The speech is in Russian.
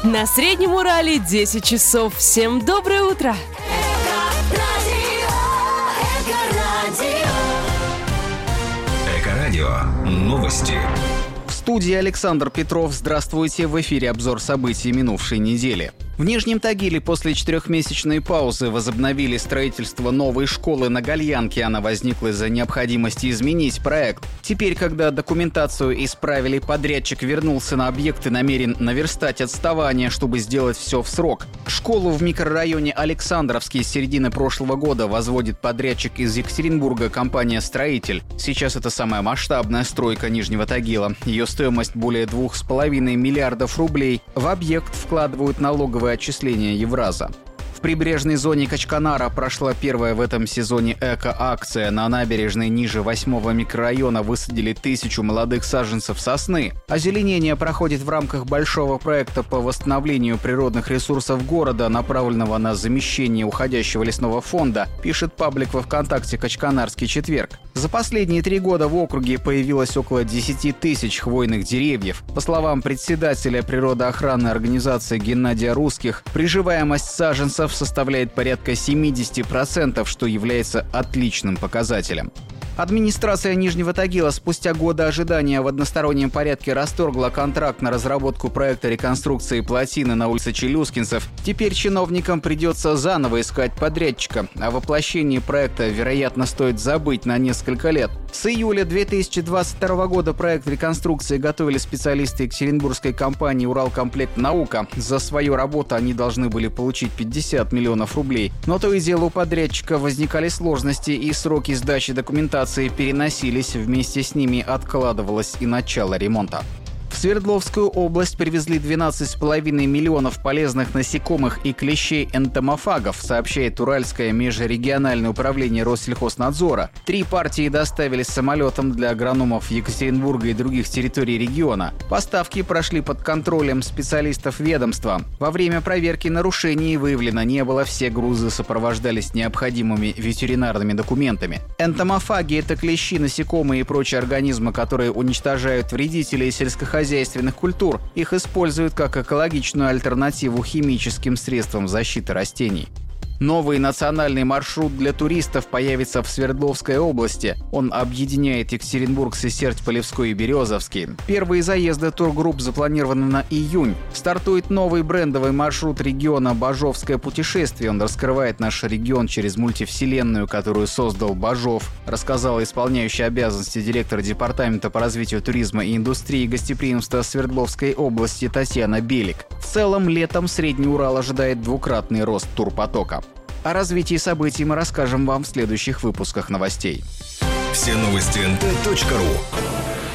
На Среднем Урале 10 часов. Всем доброе утро! Эко-радио. Новости. В студии Александр Петров. Здравствуйте. В эфире обзор событий минувшей недели. В Нижнем Тагиле после 4-месячной паузы возобновили строительство новой школы на Гальянке. Она возникла из-за необходимости изменить проект. Теперь, когда документацию исправили, подрядчик вернулся на объект и намерен наверстать отставание, чтобы сделать все в срок. Школу в микрорайоне Александровский с середины прошлого года возводит подрядчик из Екатеринбурга, компания «Строитель». Сейчас это самая масштабная стройка Нижнего Тагила. Ее стоимость более 2,5 миллиардов рублей. В объект вкладывают налоговые отчисления Евраза. В прибрежной зоне Качканара прошла первая в этом сезоне эко-акция. На набережной ниже 8-го микрорайона высадили 1000 молодых саженцев сосны. Озеленение проходит в рамках большого проекта по восстановлению природных ресурсов города, направленного на замещение уходящего лесного фонда, пишет паблик во ВКонтакте «Качканарский четверг». За последние 3 года в округе появилось около 10 тысяч хвойных деревьев. По словам председателя природоохранной организации Геннадия Русских, приживаемость саженцев составляет порядка 70%, что является отличным показателем. Администрация Нижнего Тагила спустя годы ожидания в одностороннем порядке расторгла контракт на разработку проекта реконструкции плотины на улице Челюскинцев. Теперь чиновникам придется заново искать подрядчика. О воплощении проекта, вероятно, стоит забыть на несколько лет. С июля 2022 года проект реконструкции готовили специалисты екатеринбургской компании «Уралкомплект Наука». За свою работу они должны были получить 50 миллионов рублей. Но то и дело у подрядчика возникали сложности, и сроки сдачи документации переносились, вместе с ними откладывалось и начало ремонта. В Свердловскую область привезли 12,5 миллионов полезных насекомых и клещей-энтомофагов, сообщает Уральское межрегиональное управление Россельхознадзора. 3 партии доставили самолетом для агрономов Екатеринбурга и других территорий региона. Поставки прошли под контролем специалистов ведомства. Во время проверки нарушений выявлено не было, все грузы сопровождались необходимыми ветеринарными документами. Энтомофаги – это клещи, насекомые и прочие организмы, которые уничтожают вредителей сельскохозяйственных культур. Их используют как экологичную альтернативу химическим средствам защиты растений. Новый национальный маршрут для туристов появится в Свердловской области. Он объединяет Екатеринбург, Сесерть-Полевской и Березовский. Первые заезды тургрупп запланированы на июнь. Стартует новый брендовый маршрут региона «Бажовское путешествие». Он раскрывает наш регион через мультивселенную, которую создал Бажов, рассказала исполняющая обязанности директора Департамента по развитию туризма и индустрии гостеприимства Свердловской области Татьяна Белик. В целом, летом Средний Урал ожидает 2-кратный рост турпотока. О развитии событий мы расскажем вам в следующих выпусках новостей. Все новости nt.ru.